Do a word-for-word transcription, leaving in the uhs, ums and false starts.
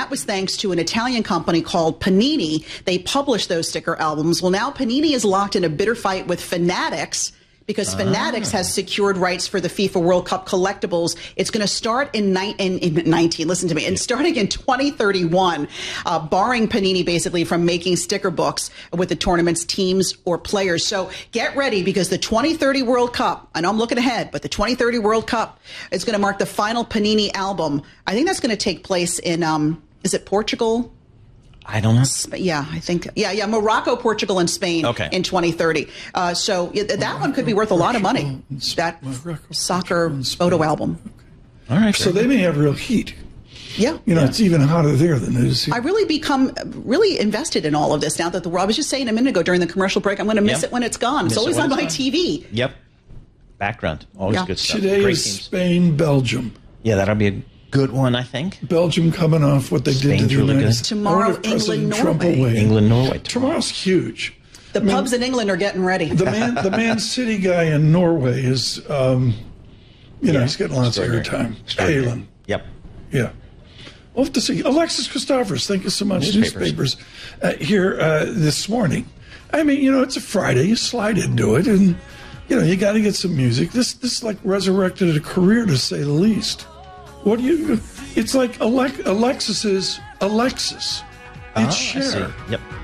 that was thanks to an Italian company called Panini. They published those sticker albums. Well, now Panini is locked in a bitter fight with Fanatics, because Fanatics ah. has secured rights for the FIFA World Cup collectibles. It's going to start in, ni- in, in nineteen, listen to me, and starting in twenty thirty-one, uh, barring Panini basically from making sticker books with the tournament's teams or players. So get ready, because the twenty thirty World Cup, I know I'm looking ahead, but the twenty thirty World Cup is going to mark the final Panini album. I think that's going to take place in, um, is it Portugal? I don't know. Yeah, I think. Yeah, yeah. Morocco, Portugal, and Spain okay. in twenty thirty. Uh, so yeah, that Morocco, one could be worth a lot of money. That Morocco, soccer photo album. All right. So they may have real heat. Yeah. You know, yeah. it's even hotter there than it is here. I really become really invested in all of this now that the world. I was just saying a minute ago during the commercial break, I'm going to miss yep. it when it's gone. Miss it's always it on my gone. T V. Yep. Background. Always yeah. good stuff. Today Great is teams. Spain, Belgium. Yeah, that'll be a good one, I think. Belgium coming off what they Spain's did to the really United good. Tomorrow, England, Norway. England, Norway. Tomorrow's huge. The I mean, pubs in England are getting ready. The man, the Man City guy in Norway is, um, you know, yeah. he's getting lots of airtime. Palin. Yep. Yeah. We'll have to see. Alexis Christophers, thank you so much. Newspapers, Newspapers uh, here uh, this morning. I mean, you know, it's a Friday. You slide into it, and you know, you got to get some music. This, this like resurrected a career, to say the least. What do you? It's like Alex, Alexis's Alexis. It's oh, Cher. Yep.